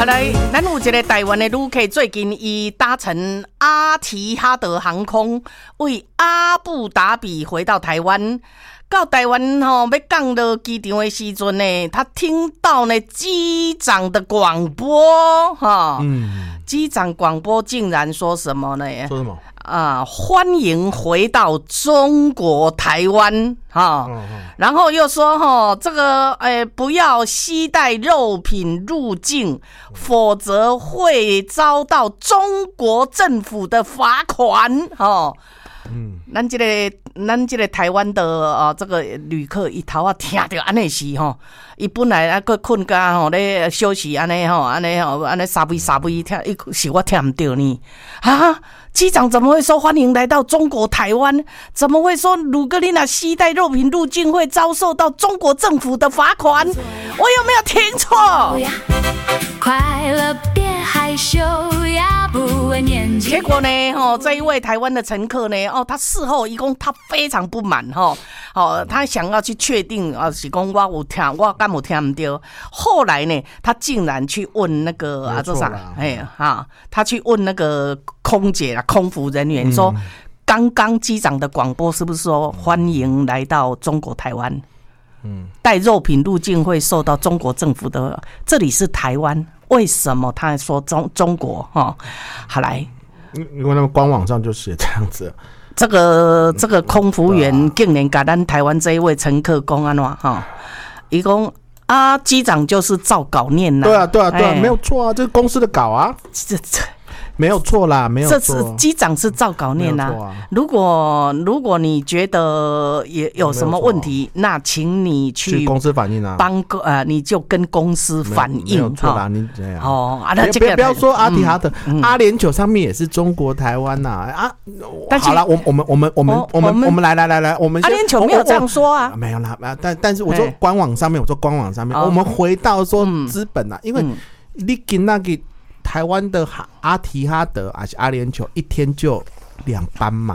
好来，咱有一个台湾的旅客，最近伊搭乘阿提哈德航空为阿布达比回到台湾。到台湾要降落机场的时阵呢，他听到呢机长的广播机长广播竟然说什么呢？ 说什么？ 欢迎回到中国台湾然后又说这个不要携带肉品入境，否则会遭到中国政府的罚款咱这个台湾的这个旅客一头啊听到安尼是伊本来个困觉咧休息安尼沙微听，是我听唔到呢机长怎么会说欢迎来到中国台湾？怎么会说如果你若携带肉品入境会遭受到中国政府的罚款？我有没有听错？快乐别害羞呀，不问年纪。结果呢，这一位台湾的乘客呢，他事后一共他非常不满他想要去确定是讲我有听，我敢有听唔到。后来呢，他竟然去问那个这啥，他去问那个空姐啦、空服人员说，刚刚机长的广播是不是说欢迎来到中国台湾？带肉品入境会受到中国政府的，这里是台湾，为什么他说中国好来， 因为他们官网上就写这样子。 这个空服员竟然跟咱台湾这一位乘客讲安怎他说机长就是照稿念啦。 对啊，没有错啊，这是公司的稿啊。没有错啦，没有错。 这是机长是照稿念啦。如果你觉得也有什么问题，那请你去公司反映啊， 你就跟公司反映。 没有错啦，你这样不要说阿提哈德，阿联酋上面也是中国台湾呐好了，我们来，我们阿联酋没有这样说啊， 没有啦，但是我说官网上面，我们回到说资本啊，因为你跟那个。台湾的阿提哈德还是阿联酋一天就2班嘛？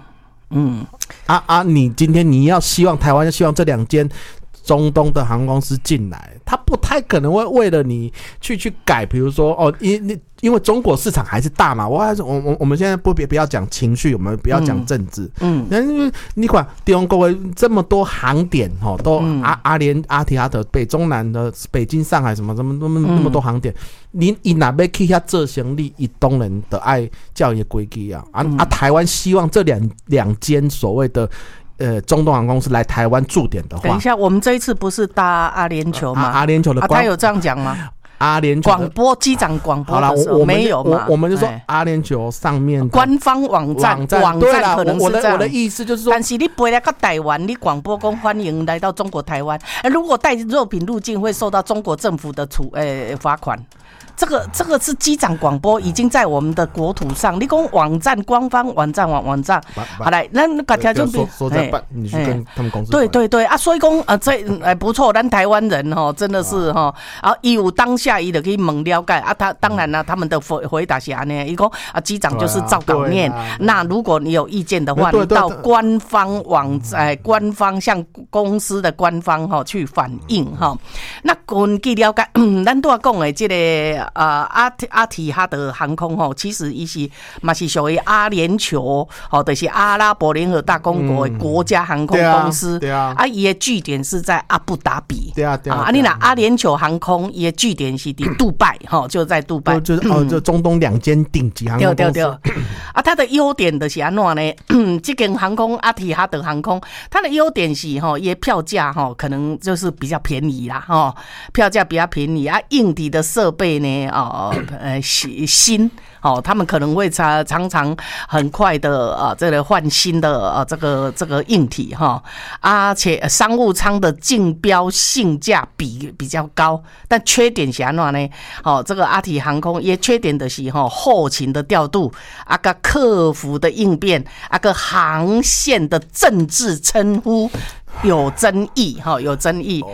你今天你要希望台湾希望这2间中东的航空公司进来，他不太可能会为了你去改，比如说因为中国市场还是大嘛。我们现在不要讲情绪，我们不要讲政治。你看中国的这么多航点都阿提哈德、北中南的北京、上海什么那么多航点，你哪边去下做生意，一当然的爱教育规矩啊。台湾希望这两间所谓的。中东航空公司来台湾驻点的话， 等一下，我们这一次不是搭阿联酋吗？ 阿联酋的他有这样讲吗？ 阿联酋广播机长广播的时候没有嘛？ 我们就说阿联酋上面官方网站可能是这样。 我的意思就是说， 但是你飞来到台湾，你广播公欢迎来到中国台湾，如果带肉品入境会受到中国政府的罚款。这个是机长广播，已经在我们的国土上。你讲网站官方网站，好来，咱个条件说在办，你去跟他们公司。 对啊，所以讲这不错，咱台湾人真的是伊有当下伊就可以问了解他当然了，他们的回答是安尼，伊讲机长就是照稿念。那如果你有意见的话，你到官方网官方向公司的官方去反映那根据了解，咱都要讲的这个。阿提哈德航空其实伊是嘛是属于阿联酋就是阿拉伯联合大公国的国家航空公司。伊的据点是在阿布达比。你那阿联酋航空伊的据点是在杜拜就在杜拜。 就中东2间顶级航空公司。对。 它的优点就是安怎呢？这间航空阿提哈德航空，它的优点是伊的票价可能就是比较便宜啦票价比较便宜硬体的设备呢。新他们可能会常常很快的这个换新的这个硬体而且商务舱的竞标性价比较高，但缺点是安怎呢？这个阿提航空也缺点的是后勤的调度个客服的应变个航线的政治称呼有争议。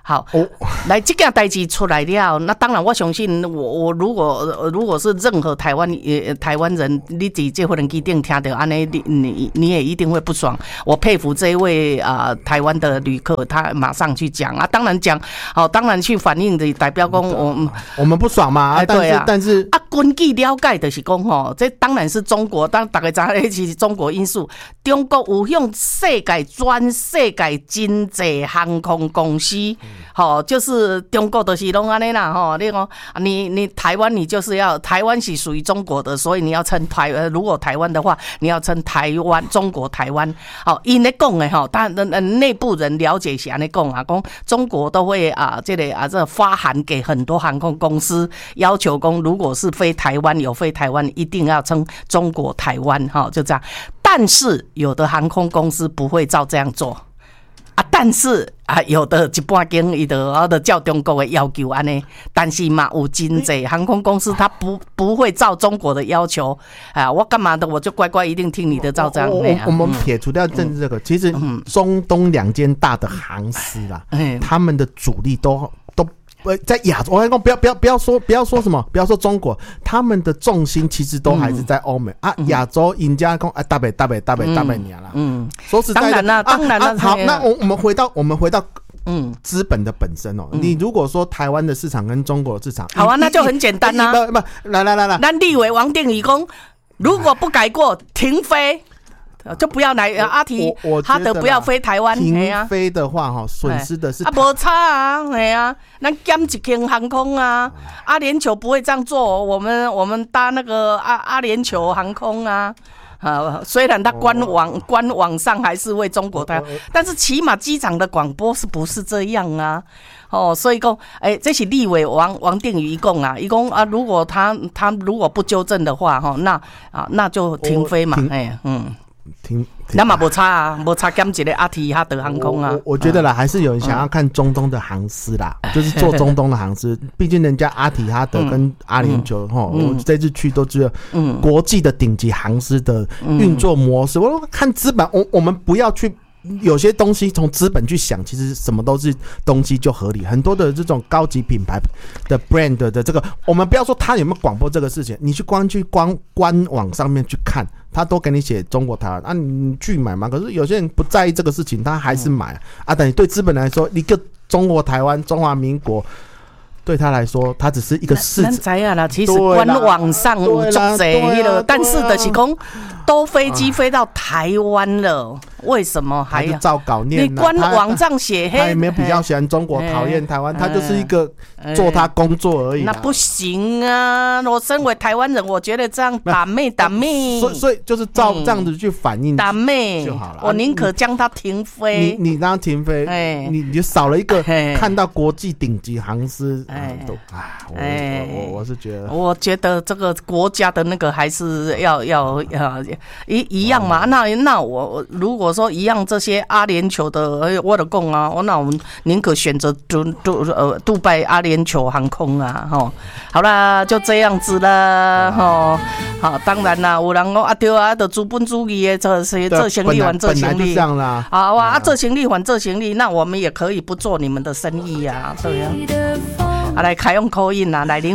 好，来这件代志出来了，那当然我相信我如果是任何台湾人，你在这飞机顶听到安尼，你也一定会不爽。我佩服这一位台湾的旅客，他马上去讲啊，当然讲，当然去反映的代表讲我们不爽嘛，但是根据了解就是讲这当然是中国，大家知道是中国因素，中国有向全世界真济航空公司。就是中国就是拢安尼啦，你讲你台湾你就是要台湾是属于中国的，所以你要称如果台湾的话，你要称台湾中国台湾。因咧讲的当然内部人了解是安尼讲啊，讲中国都会这发函给很多航空公司，要求讲如果是飞台湾有飞台湾，一定要称中国台湾就这样。但是有的航空公司不会照这样做。但是有的一半间伊就照中国的要求安尼，但是嘛有真济航空公司它不会照中国的要求我干嘛的我就乖乖一定听你的照这样。 我们撇除掉政治这个，其实中东两间大的航司啦，他们的主力都在亚洲，我跟你讲，不要说什么，不要说中国，他们的重心其实都还是在欧美亚洲人家讲大北年啦。说实在的，当然了。好，那我们回到资本的本身你如果说台湾的市场跟中国的市场， 好啊，那就很简单啦。 来， 咱立委王定宇讲，如果不改过，停飞。就不要来阿提哈德不要飞台湾。 停飞的话损失的是没差啊，咱减一间航空啊，阿联酋不会这样做，我们搭那个阿联酋航空啊。虽然它官网上还是为中国的，但是起码机场的广播是不是这样啊？所以讲，这是立委王定宇讲啊，伊讲如果他如果不纠正的话，那就停飞嘛，那嘛无差啊，无差减一个阿提哈德航空啊。 我觉得啦，还是有人想要看中东的航司啦，就是做中东的航司。毕竟人家阿提哈德跟阿联酋我这次去都知道国际的顶级航司的运作模式。我看资本，我们不要去。有些东西从资本去想，其实什么都是东西就合理。很多的这种高级品牌的 brand 的这个，我们不要说他有没有广播这个事情，你去官网上面去看，他都给你写中国台湾你去买嘛。可是有些人不在意这个事情，他还是买但你对资本来说，一个中国台湾中华民国。对他来说，他只是一个市场。 咱知啊啦，其实官网上有足侪了，但是就是讲，都飞机飞到台湾了，为什么还要照稿念？ 你官网上写他也没有比较喜欢中国，讨厌台湾，他就是一个做他工作而已。 那不行啊！我身为台湾人，我觉得这样打妹。 所以就是照这样子去反映打妹就好了。 我宁可将它停飞。 你让它停飞，你就少了一个看到国际顶级航司。我是觉得， 我觉得这个国家的那个还是要一样嘛。那我如果说一样，这些阿联酋的，我的讲啊，那我们宁可选择杜拜阿联酋航空啊，好啦，就这样子啦，好，当然啦，有人讲对啊，就资本主义的做生意还做生意，好啊，做生意还做生意，那我们也可以不做你们的生意啊，对啊。来开用call in啦，来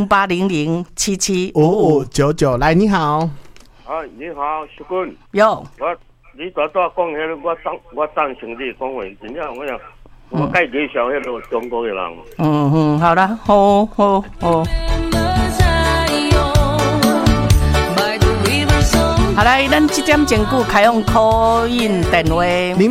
0800775599， 来你好。 你好，淑君。 有。 你大讲迄个，我赞成你讲话，真正我介介绍迄个中国的人。 好啦，好。好来，咱这点钟久开用call in电话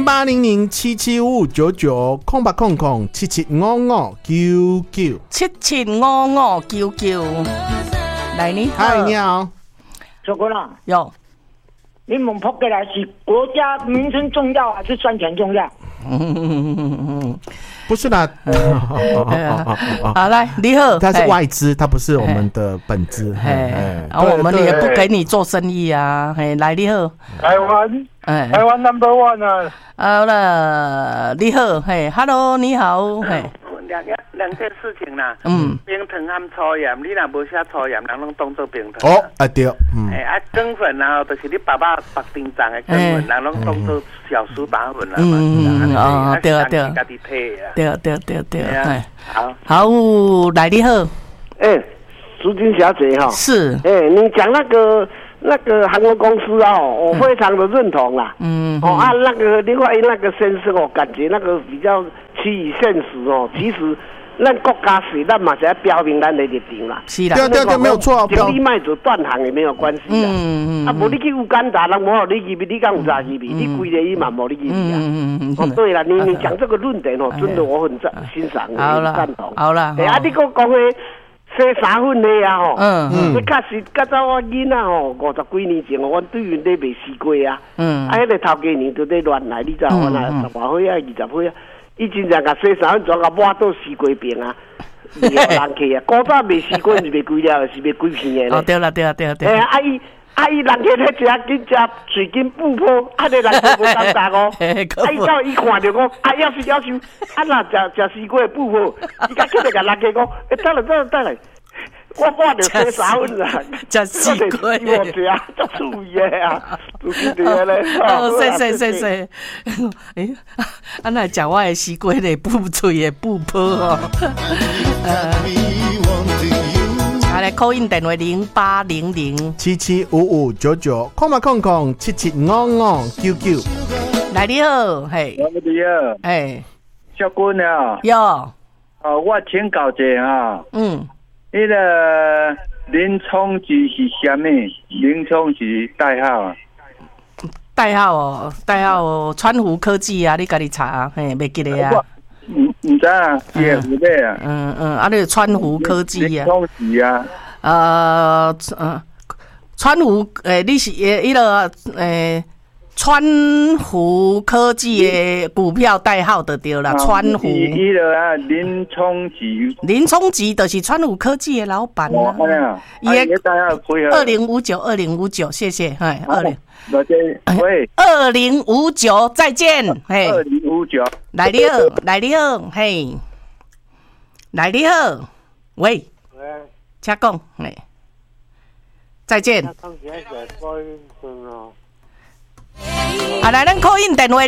0800775599，空白空空775599， 来你好。 嗨，你好， 淑君啊， 有。 你们跑过来是国家名声重要还是赚钱重要？ 不是啦。 好来，你好。 它是外资，它不是我们的本资。 我们也不给你做生意啊。来，你好。 台湾 number one 啊。 好了，你好，Hello， 你好， 两件事情啦，冰糖和粗盐，你若无写粗盐，人拢当做冰糖。 对， 啊，羹粉啊，就是你爸爸白丁长的羹粉，人拢当做小苏打粉啦嘛。 对啊，家己配啊。对，哎，好，来你好。 朱金小姐哈。 是。 你讲那个韩国公司我非常的认同啦。那个另外那个先生感觉那个比较趋于现实其实。咱国家是，咱嘛是要标明咱的立场啦。 是啦， 对，没有错。 经理卖做断行也没有关系啦。无你去有干达，人无好你入去，你敢有啥入去？你规个伊嘛无你入去啊。对啦，你讲这个论点真的我很欣赏，很赞同。 好啦。 你讲的洗衫粉的你确实，较早我囡仔50几年前我对面咧卖西瓜啊。迄个头家娘就咧乱来，你知我那10多岁啊，20岁啊。伊真正甲洗衫粉装甲抹到西瓜饼啊，人客啊，古早卖西瓜是卖几粒，是卖几片的。 对啦。 伊人客咧食紧食嘴紧补破，个人客无感觉伊看着讲，要求，若食西瓜补破，伊甲起来甲人客讲，等来。我着洗衫粉啦， 食西瓜， 我食足趣味的啊，就是这个咧。 谢。安那食我的西瓜咧，补嘴的补泡来call in 电话0800775599，00775599。来你好，嘿。 你好。小君啊。 哟。 我请教一下那个林冲吉是什么？林冲吉代号啊？ 代号川湖科技啊，你家己查啊，袂记得啊？ 唔知啊，也有咧啊。 那个川湖科技啊。 林冲吉啊。 川湖你是迄个川湖科技的股票代号就对了，川湖。 伊个啊，林冲吉就是川湖科技的老板啊。伊个代号配合 2059，谢谢，哎，20。 喂 ，2059，再见，嘿。 2059。 来你好，嘿。来你好，喂。请讲，嘿。再见。来，咱 call in 电话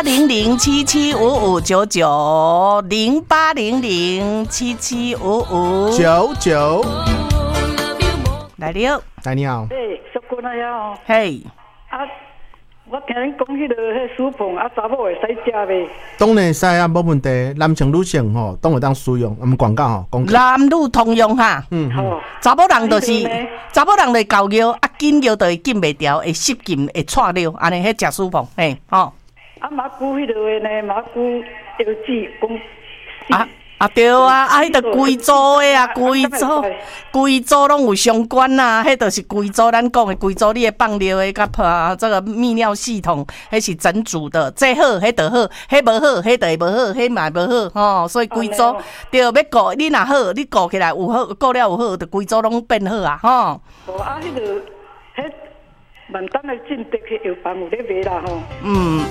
0800775599，0800775599。来你好， 你好。 小姑娘呀。 嘿。 我听恁讲迄个薯碰查某会使食袂？ 当然使啊，无问题。男性女性当会当使用，广告男女通用哈。查某人就是厚腰，紧腰就会紧袂调，会失禁，会错溜，安尼迄食薯碰，嘿， 马古迄个呢？马古药剂讲。 对啊，迄个规组的啊，规组拢有相关呐，迄就是规组，咱讲的规组，你会放尿的，甲这个泌尿系统，迄是整组的，这好，迄就好，迄无好，迄就会无好，迄嘛无好，所以规组对要顾，你若好，你顾起来有好，顾了有好，就规组拢变好啊， 迄个，迄万丹的进德去药房有咧卖啦，